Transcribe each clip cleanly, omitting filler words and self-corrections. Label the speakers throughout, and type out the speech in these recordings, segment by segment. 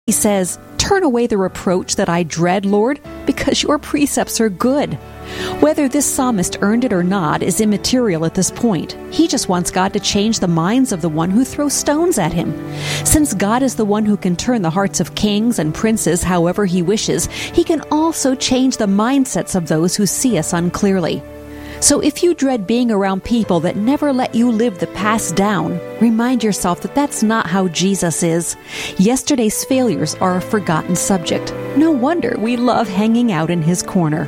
Speaker 1: He says, "Turn away the reproach that I dread, Lord, because your precepts are good." Whether this psalmist earned it or not is immaterial at this point. He just wants God to change the minds of the one who throws stones at him. Since God is the one who can turn the hearts of kings and princes however he wishes, he can also change the mindsets of those who see us unclearly. So if you dread being around people that never let you live the past down, remind yourself that that's not how Jesus is. Yesterday's failures are a forgotten subject. No wonder we love hanging out in his corner.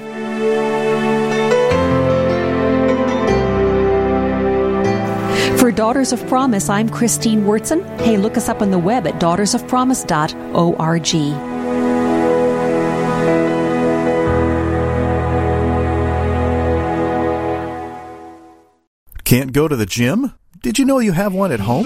Speaker 1: For Daughters of Promise, I'm Christine Wurtzen. Hey, look us up on the web at daughtersofpromise.org.
Speaker 2: Can't go to the gym? Did you know you have one at home?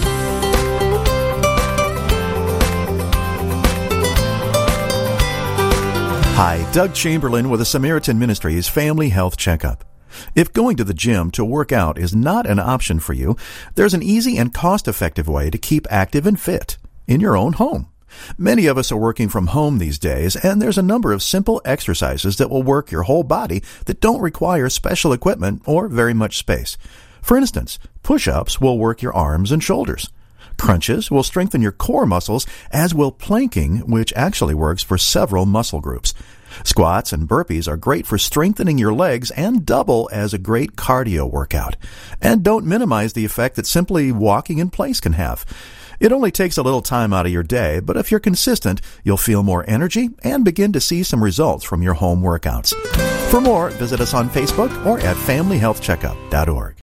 Speaker 2: Hi, Doug Chamberlain with the Samaritan Ministries Family Health Checkup. If going to the gym to work out is not an option for you, there's an easy and cost-effective way to keep active and fit in your own home. Many of us are working from home these days, and there's a number of simple exercises that will work your whole body that don't require special equipment or very much space. For instance, push-ups will work your arms and shoulders. Crunches will strengthen your core muscles, as will planking, which actually works for several muscle groups. Squats and burpees are great for strengthening your legs and double as a great cardio workout. And don't minimize the effect that simply walking in place can have. It only takes a little time out of your day, but if you're consistent, you'll feel more energy and begin to see some results from your home workouts. For more, visit us on Facebook or at familyhealthcheckup.org.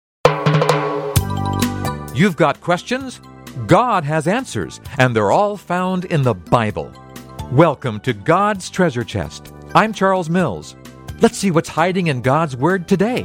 Speaker 3: You've got questions? God has answers, and they're all found in the Bible. Welcome to God's Treasure Chest. I'm Charles Mills. Let's see what's hiding in God's Word today.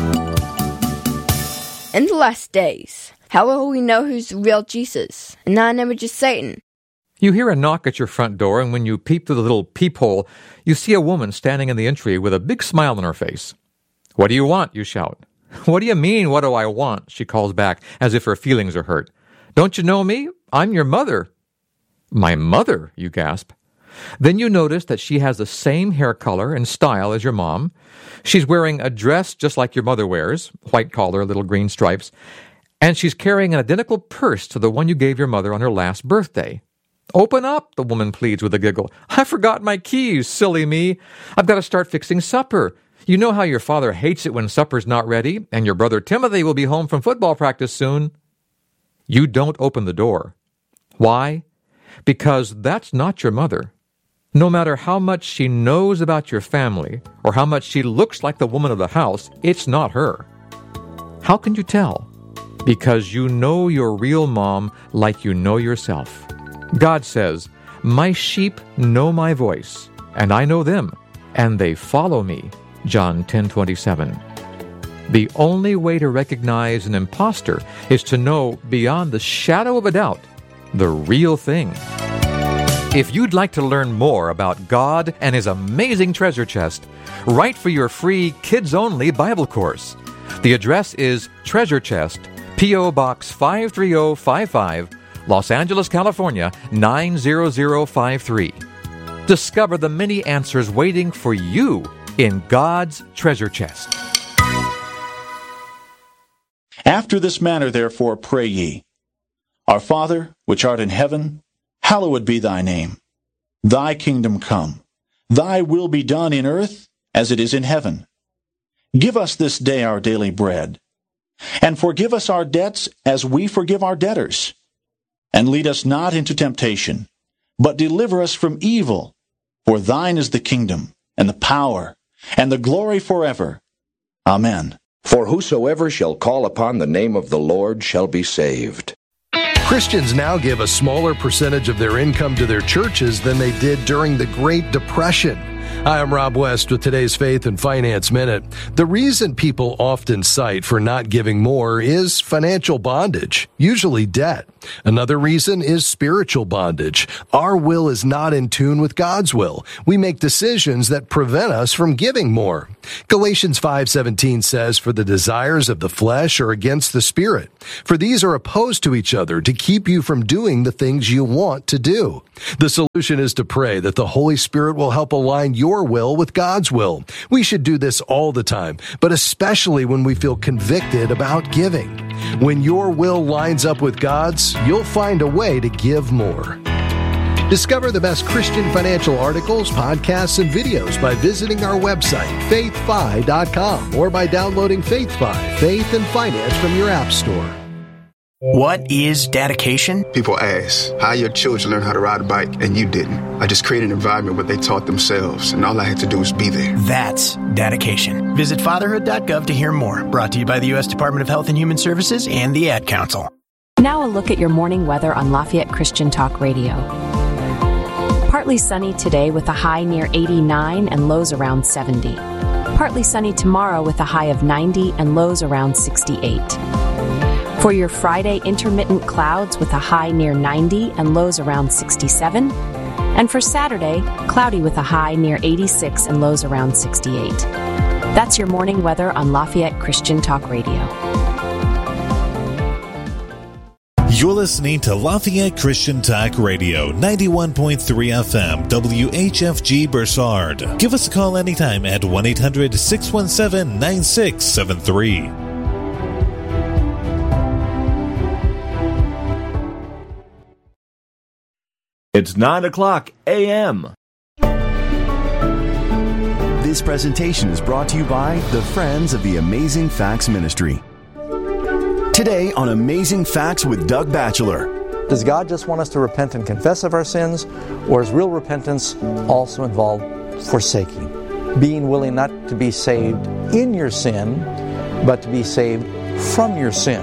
Speaker 4: In the last days, how will we know who's the real Jesus and not an image of Satan?
Speaker 3: You hear a knock at your front door, and when you peep through the little peephole, you see a woman standing in the entry with a big smile on her face. "What do you want?" you shout. "What do you mean, what do I want?" she calls back, as if her feelings are hurt. "Don't you know me? I'm your mother." "My mother?" you gasp. Then you notice that she has the same hair color and style as your mom. She's wearing a dress just like your mother wears, white collar, little green stripes, and she's carrying an identical purse to the one you gave your mother on her last birthday. "Open up," the woman pleads with a giggle. "I forgot my keys, silly me. I've got to start fixing supper. You know how your father hates it when supper's not ready, and your brother Timothy will be home from football practice soon." You don't open the door. Why? Because that's not your mother. No matter how much she knows about your family, or how much she looks like the woman of the house, it's not her. How can you tell? Because you know your real mom like you know yourself. God says, "My sheep know my voice, and I know them, and they follow me." John 10:27. The only way to recognize an imposter is to know beyond the shadow of a doubt the real thing. If you'd like to learn more about God and His amazing treasure chest, write for your free kids-only Bible course. The address is Treasure Chest, P.O. Box 53055, Los Angeles, California, 90053. Discover the many answers waiting for you in God's treasure chest.
Speaker 5: After this manner, therefore, pray ye. Our Father, which art in heaven, hallowed be thy name. Thy kingdom come. Thy will be done in earth as it is in heaven. Give us this day our daily bread. And forgive us our debts as we forgive our debtors. And lead us not into temptation, but deliver us from evil. For thine is the kingdom, and the power, and the glory forever. Amen.
Speaker 6: For whosoever shall call upon the name of the Lord shall be saved.
Speaker 7: Christians now give a smaller percentage of their income to their churches than they did during the Great Depression. Hi, I'm Rob West with today's Faith and Finance Minute. The reason people often cite for not giving more is financial bondage, usually debt. Another reason is spiritual bondage. Our will is not in tune with God's will. We make decisions that prevent us from giving more. Galatians 5:17 says, "For the desires of the flesh are against the Spirit, for these are opposed to each other to keep you from doing the things you want to do." The solution is to pray that the Holy Spirit will help align your will with God's will. We should do this all the time, but especially when we feel convicted about giving. When your will lines up with God's, you'll find a way to give more. Discover the best Christian financial articles, podcasts, and videos by visiting our website, faithfi.com, or by downloading FaithFi, Faith and Finance from your app store.
Speaker 8: What is dedication?
Speaker 9: People ask, how your children learn how to ride a bike and you didn't? I just created an environment where they taught themselves, and all I had to do was be there.
Speaker 8: That's dedication. Visit fatherhood.gov to hear more. Brought to you by the U.S. Department of Health and Human Services and the Ad Council.
Speaker 10: Now a look at your morning weather on Lafayette Christian Talk Radio. Partly sunny today with a high near 89 and lows around 70. Partly sunny tomorrow with a high of 90 and lows around 68. For your Friday, intermittent clouds with a high near 90 and lows around 67. And for Saturday, cloudy with a high near 86 and lows around 68. That's your morning weather on Lafayette Christian Talk Radio.
Speaker 11: You're listening to Lafayette Christian Talk Radio, 91.3 FM, WHFG Bursard. Give us a call anytime at 1-800-617-9673.
Speaker 12: It's 9:00 a.m.
Speaker 13: This presentation is brought to you by the Friends of the Amazing Facts Ministry. Today on Amazing Facts with Doug Batchelor.
Speaker 14: Does God just want us to repent and confess of our sins, or is real repentance also involved forsaking? Being willing not to be saved in your sin, but to be saved from your sin.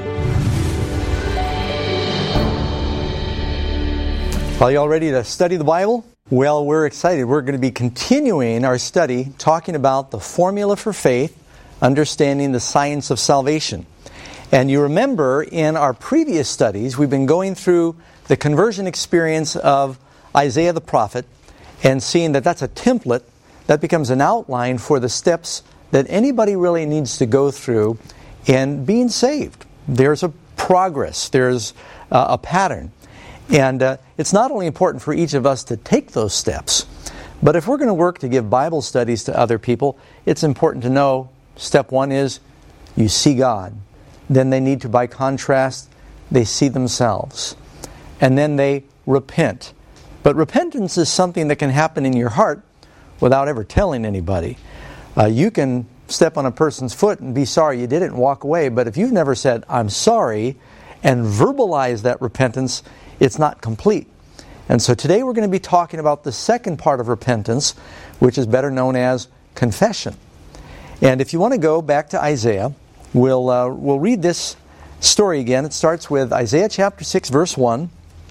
Speaker 14: Are you all ready to study the Bible? Well, we're excited. We're going to be continuing our study talking about the formula for faith, understanding the science of salvation. And you remember in our previous studies, we've been going through the conversion experience of Isaiah the prophet and seeing that that's a template that becomes an outline for the steps that anybody really needs to go through in being saved. There's a progress. There's a pattern. And it's not only important for each of us to take those steps, but if we're going to work to give Bible studies to other people, it's important to know step one is you see God. Then they need to, by contrast, they see themselves. And then they repent. But repentance is something that can happen in your heart without ever telling anybody. You can step on a person's foot and be sorry you did it and walk away, but if you've never said, I'm sorry, and verbalize that repentance, it's not complete. And so today we're going to be talking about the second part of repentance, which is better known as confession. And if you want to go back to Isaiah, we'll read this story again. It starts with Isaiah chapter 6, verse 1.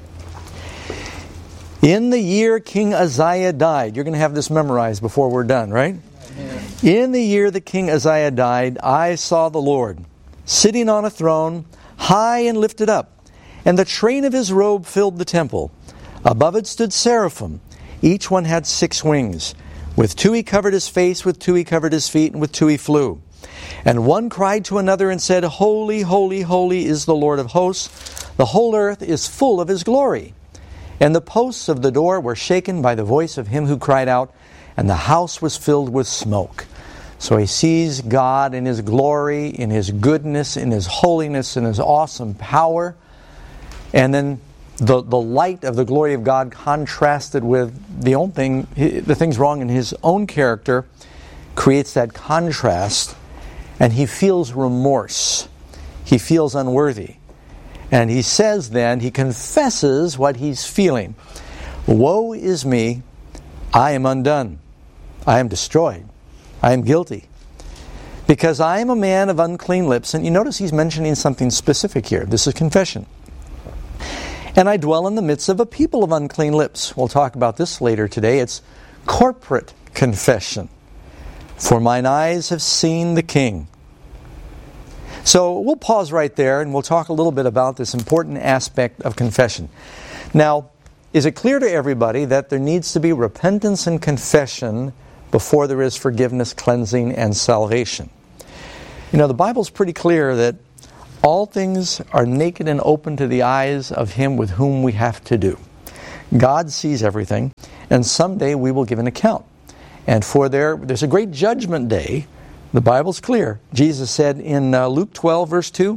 Speaker 14: In the year King Uzziah died. You're going to have this memorized before we're done, right? Amen. In the year that King Uzziah died, I saw the Lord sitting on a throne, high and lifted up, and the train of his robe filled the temple. Above it stood seraphim. Each one had 6 wings. With 2 he covered his face, with 2 he covered his feet, and with 2 he flew. And one cried to another and said, Holy, holy, holy is the Lord of hosts. The whole earth is full of his glory. And the posts of the door were shaken by the voice of him who cried out, and the house was filled with smoke. So he sees God in his glory, in his goodness, in his holiness, in his awesome power. And then the light of the glory of God contrasted with the things wrong in his own character creates that contrast. And he feels remorse. He feels unworthy. And he says then, he confesses what he's feeling. Woe is me, I am undone. I am destroyed. I am guilty. Because I am a man of unclean lips. And you notice he's mentioning something specific here. This is confession. And I dwell in the midst of a people of unclean lips. We'll talk about this later today. It's corporate confession. For mine eyes have seen the King. So we'll pause right there and we'll talk a little bit about this important aspect of confession. Now, is it clear to everybody that there needs to be repentance and confession before there is forgiveness, cleansing, and salvation? You know, the Bible's pretty clear that all things are naked and open to the eyes of Him with whom we have to do. God sees everything, and someday we will give an account. And there's a great judgment day. The Bible's clear. Jesus said in Luke 12, verse 2,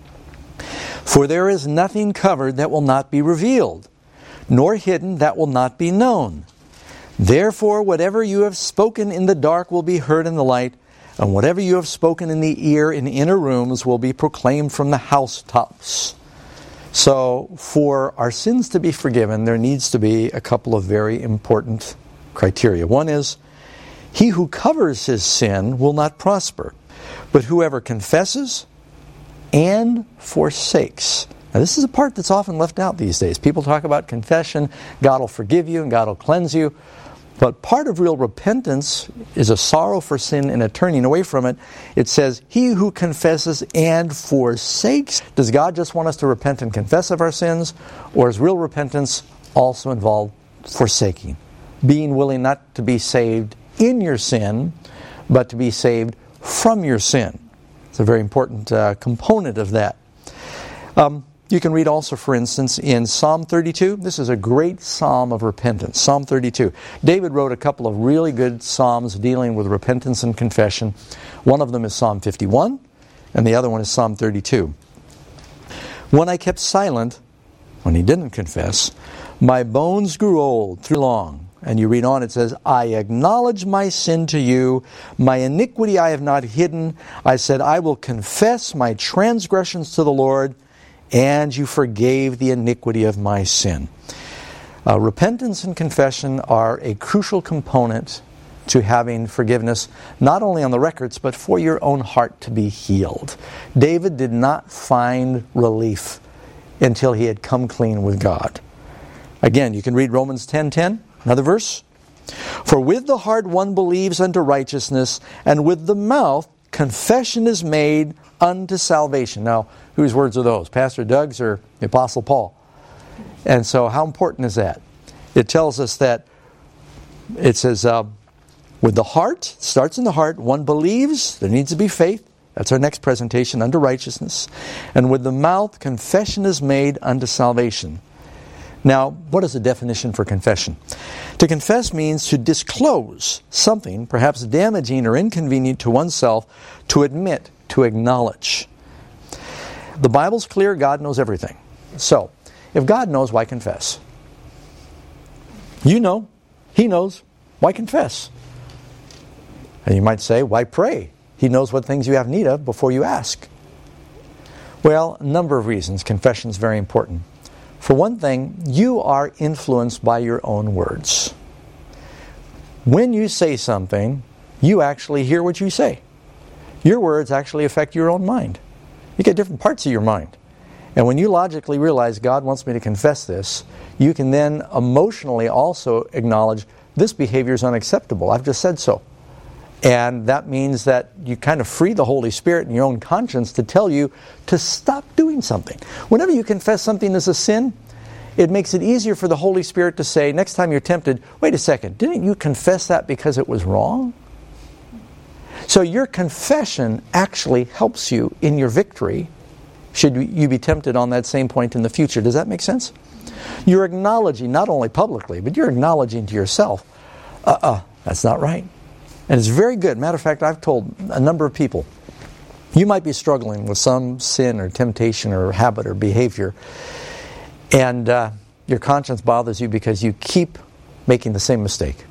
Speaker 14: "For there is nothing covered that will not be revealed, nor hidden that will not be known. Therefore, whatever you have spoken in the dark will be heard in the light, and whatever you have spoken in the ear in inner rooms will be proclaimed from the housetops." So, for our sins to be forgiven, there needs to be a couple of very important criteria. One is, he who covers his sin will not prosper, but whoever confesses and forsakes. Now, this is a part that's often left out these days. People talk about confession, God will forgive you and God will cleanse you. But part of real repentance is a sorrow for sin and a turning away from it. It says, he who confesses and forsakes. Does God just want us to repent and confess of our sins? Or is real repentance also involved forsaking? Being willing not to be saved in your sin, but to be saved from your sin. It's a very important component of that. You can read also, for instance, in Psalm 32. This is a great psalm of repentance. Psalm 32. David wrote a couple of really good psalms dealing with repentance and confession. One of them is Psalm 51, and the other one is Psalm 32. "When I kept silent," when he didn't confess, "my bones grew old through long." And you read on, it says, "I acknowledge my sin to you. My iniquity I have not hidden. I said, I will confess my transgressions to the Lord, and you forgave the iniquity of my sin." Repentance and confession are a crucial component to having forgiveness, not only on the records, but for your own heart to be healed. David did not find relief until he had come clean with God. Again, you can read Romans 10:10, another verse. "For with the heart one believes unto righteousness, and with the mouth confession is made unto salvation." Now, whose words are those? Pastor Doug's or the Apostle Paul? And so how important is that? It tells us that, it says, with the heart, it starts in the heart, one believes, there needs to be faith. That's our next presentation, unto righteousness. And with the mouth, confession is made unto salvation. Now, what is the definition for confession? To confess means to disclose something, perhaps damaging or inconvenient to oneself, to admit, to acknowledge. The Bible's clear, God knows everything. So, if God knows, why confess? You know, He knows, why confess? And you might say, why pray? He knows what things you have need of before you ask. Well, a number of reasons confession is very important. For one thing, you are influenced by your own words. When you say something, you actually hear what you say. Your words actually affect your own mind. You get different parts of your mind. And when you logically realize God wants me to confess this, you can then emotionally also acknowledge this behavior is unacceptable. I've just said so. And that means that you kind of free the Holy Spirit in your own conscience to tell you to stop doing something. Whenever you confess something as a sin, it makes it easier for the Holy Spirit to say, next time you're tempted, wait a second, didn't you confess that because it was wrong? So your confession actually helps you in your victory should you be tempted on that same point in the future. Does that make sense? You're acknowledging, not only publicly, but you're acknowledging to yourself, that's not right. And it's very good. Matter of fact, I've told a number of people, you might be struggling with some sin or temptation or habit or behavior, and your conscience bothers you because you keep making the same mistake.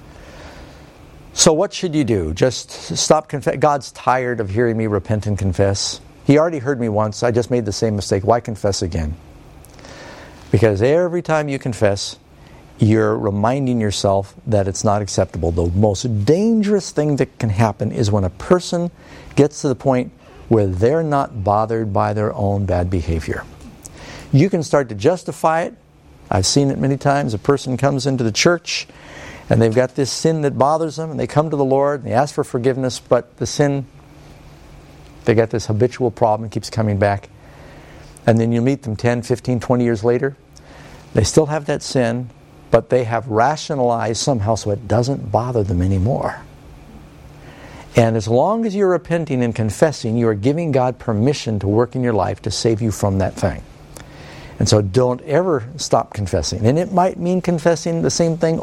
Speaker 14: So what should you do? Just stop confessing? God's tired of hearing me repent and confess. He already heard me once. I just made the same mistake. Why confess again? Because every time you confess, you're reminding yourself that it's not acceptable. The most dangerous thing that can happen is when a person gets to the point where they're not bothered by their own bad behavior. You can start to justify it. I've seen it many times. A person comes into the church and they've got this sin that bothers them, and they come to the Lord and they ask for forgiveness, but the sin They got this habitual problem, keeps coming back. And then you meet them 10, 15, 20 years later. They still have that sin, but they have rationalized somehow so it doesn't bother them anymore. And as long as you're repenting and confessing, you are giving God permission to work in your life to save you from that thing. And so don't ever stop confessing. And it might mean confessing the same thing